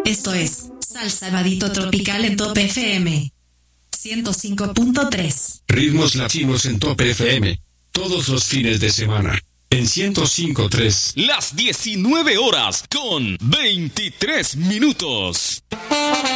Esto es Salsa Vadito Tropical en Top FM 105.3. Ritmos latinos en Top FM. Todos los fines de semana. En 105.3. Las 19 horas con 23 minutos.